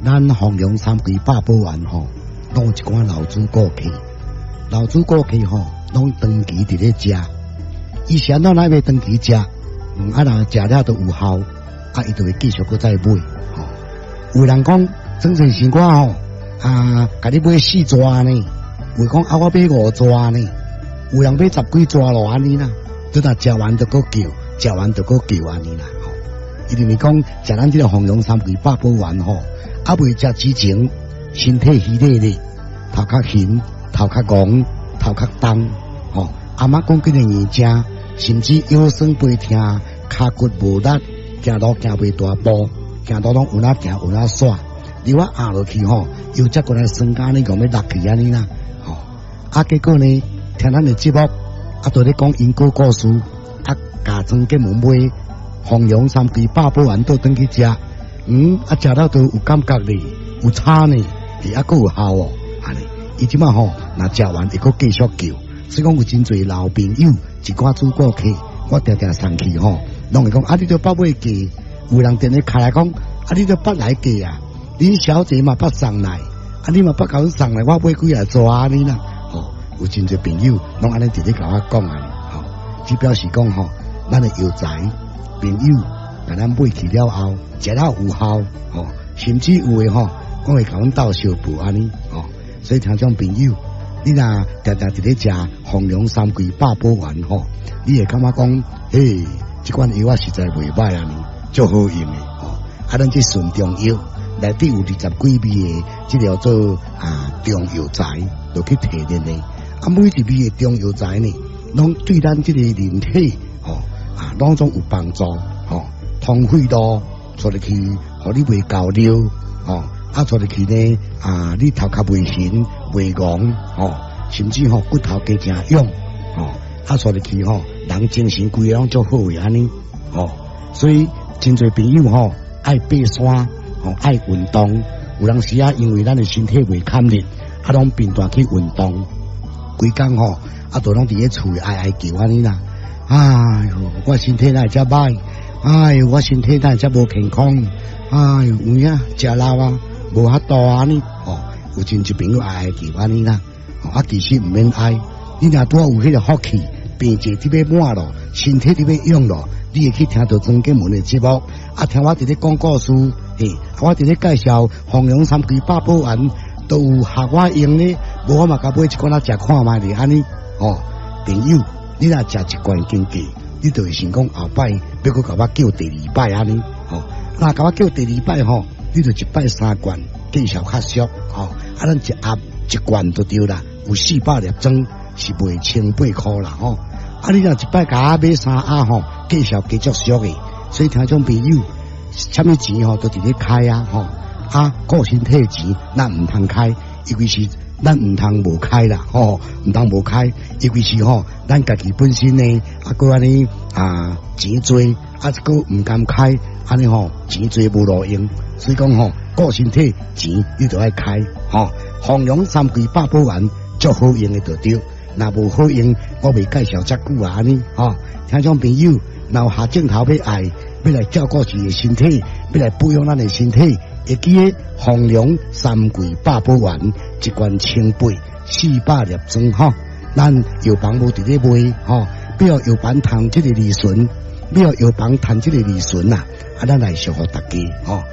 咱弘扬三规百宝丸吼，拢有一寡老主顾客，老主顾客吼，拢长期伫咧食。以前咱来要长期食，若食了都有效，伊就会继续搁再买。吼，有人讲整成是我吼甲你买4抓呢，有讲我买5抓呢，有人买10几抓咯安尼啦。你若食完就搁叫，食完就搁叫安尼啦。吼，一定是讲食咱这个弘扬三规百宝丸吼。未食之前，身体虚累累，头壳晕，头壳戆，头壳重，吼。阿妈讲几个硬正，甚至腰酸背痛，骹骨无力，行路行袂大步，行路拢有哪行有哪煞。如果压落去吼，又则过来酸甲呢，讲要落去安尼啦，吼。结果呢，听咱的节目，都咧讲因果故事，家庄给门买弘扬三规百宝丸倒转去食。食了都有感觉哩，有差呢，还有效哦，安尼。伊即马吼，若食完会搁继续叫，所以讲有真侪老朋友，一寡主顾客，我常常送去吼，拢会讲你都捌买价，有人电话开来讲你都捌来价啊，恁小姐嘛捌送来，你嘛捌甲阮送来，我买几啊抓安尼啦，吼，有真侪朋友拢安尼直接甲我讲安尼，吼，只表示讲吼，咱的药材朋友。甲咱买去了后，食了有效，吼，甚至有诶吼，我会甲阮斗相补安尼，吼。所以听众朋友，你若常常伫咧食弘扬三规百宝丸吼，你会感觉讲，嘿，即款药实在袂歹安尼，足好用诶，吼。咱这顺中药内底有20几味诶，即条做中药材，就去提炼诶。每一味诶中药材呢，拢对咱即个人体，吼拢总有帮助，吼。通血路出入去，互你袂高尿，吼，出入去呢，你头壳袂晕袂戆，吼，甚至骨头加正勇，吼，出入去人精神规个拢足好诶安尼，吼，所以真侪朋友爱爬山，爱运动，有当时因为咱诶身体袂堪力，拢频繁去运动，规工都拢伫咧厝诶哀叫安尼啦，哎哟，我身体哪会遮歹？哎呦，我身体哪会遮无健康？哎呦，有影食老无遐多安尼，有真侪朋友爱叫安尼啦，其实毋免爱，你若拄有迄个福气，病症伫要满咯，身体伫要用咯，你会去听到庄家门的节目，听我伫咧讲故事，我伫咧介绍弘扬三规百宝丸，都有合我用咧，无我嘛甲买一罐食看卖咧安尼，朋友，你若食一罐经过。你就会想讲后摆要搁甲我叫第2摆安尼，那甲我叫第2摆你就1摆3罐，见效较俗，咱一盒1罐就对啦，有400粒装是卖1800块啦，你若1摆甲我买3盒见效加足俗诶，所以听众朋友，啥物钱都伫咧开顾身体钱咱毋通开，尤其是。咱毋通无开啦，毋通无开，尤其是咱家己本身呢，搁安尼钱多，搁毋甘开，安尼钱多无路用，所以讲顾身体钱你就爱开，弘扬三规百宝丸足好用诶就对，若无好用，我未介绍遮久啊安尼，听众朋友，若有下镜头要爱，要来照顾自己身体，要来保养咱诶身体。会记诶，弘扬三规百宝丸1罐1800，400粒装咱药房无伫咧卖不要药房谈即个利润，不要药房谈即个利润咱来祝福大家